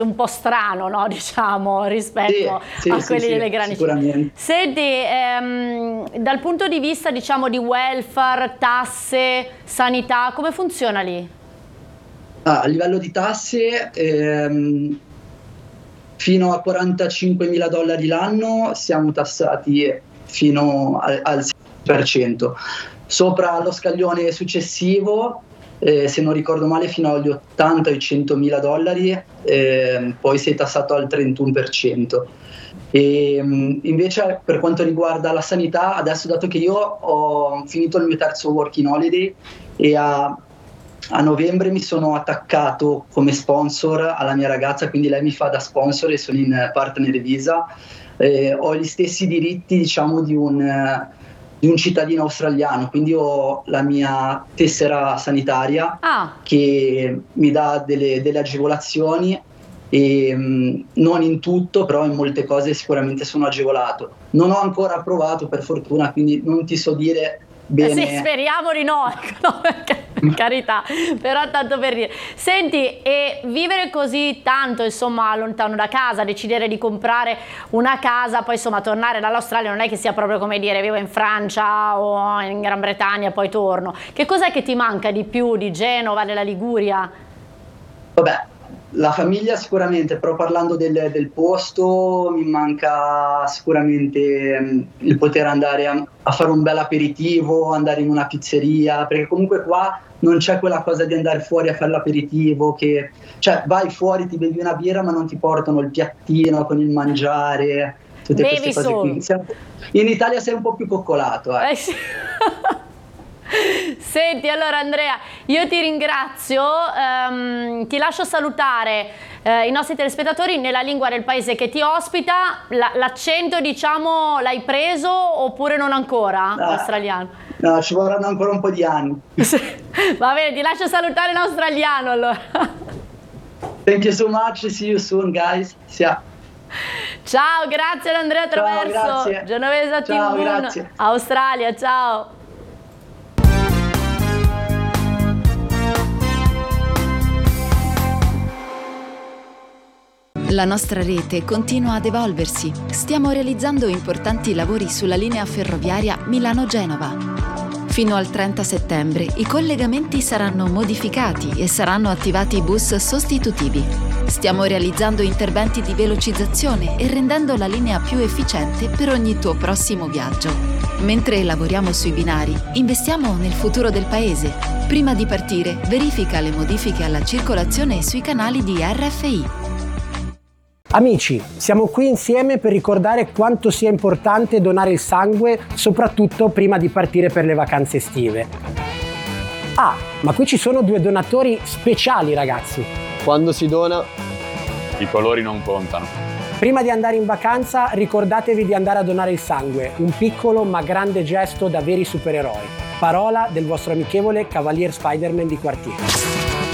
un po' strano, no? Diciamo, rispetto a quelli delle grandi città. Senti, dal punto di vista, diciamo, di welfare, tasse, sanità, come funziona lì? A livello di tasse, fino a $45.000 l'anno siamo tassati fino al 6%. Sopra lo scaglione successivo, se non ricordo male, fino agli 80 o $100.000, poi sei tassato al 31%. E invece per quanto riguarda la sanità, adesso, dato che io ho finito il mio terzo working holiday e a novembre mi sono attaccato come sponsor alla mia ragazza, quindi lei mi fa da sponsor e sono in partner visa, ho gli stessi diritti, diciamo, di un cittadino australiano, quindi ho la mia tessera sanitaria che mi dà delle agevolazioni, e non in tutto, però in molte cose sicuramente sono agevolato. Non ho ancora approvato, per fortuna, quindi non ti so dire bene. Sì, speriamo di no, per carità, però tanto per dire. Senti, e vivere così tanto, insomma, lontano da casa, decidere di comprare una casa, poi insomma tornare dall'Australia non è che sia proprio come dire vivo in Francia o in Gran Bretagna e poi torno. Che cos'è che ti manca di più di Genova, della Liguria? Vabbè, la famiglia sicuramente, però parlando del posto, mi manca sicuramente il poter andare a fare un bel aperitivo, andare in una pizzeria, perché comunque qua non c'è quella cosa di andare fuori a fare l'aperitivo, cioè vai fuori, ti bevi una birra ma non ti portano il piattino con il mangiare, tutte queste cose qui. In Italia sei un po' più coccolato. Sì. Senti, allora Andrea, io ti ringrazio, ti lascio salutare i nostri telespettatori nella lingua del paese che ti ospita. L'accento, diciamo, l'hai preso oppure non ancora, australiano? No, ci vorranno ancora un po' di anni. Va bene, ti lascio salutare in australiano allora. Thank you so much, see you soon guys. Ciao, grazie ad Andrea Traverso, Genovesa TV, Australia, ciao. La nostra rete continua ad evolversi. Stiamo realizzando importanti lavori sulla linea ferroviaria Milano-Genova. Fino al 30 settembre i collegamenti saranno modificati e saranno attivati bus sostitutivi. Stiamo realizzando interventi di velocizzazione e rendendo la linea più efficiente per ogni tuo prossimo viaggio. Mentre lavoriamo sui binari, investiamo nel futuro del paese. Prima di partire, verifica le modifiche alla circolazione sui canali di RFI. Amici, siamo qui insieme per ricordare quanto sia importante donare il sangue, soprattutto prima di partire per le vacanze estive. Ah, ma qui ci sono due donatori speciali, ragazzi. Quando si dona, i colori non contano. Prima di andare in vacanza, ricordatevi di andare a donare il sangue, un piccolo ma grande gesto da veri supereroi. Parola del vostro amichevole Cavalier Spider-Man di quartiere.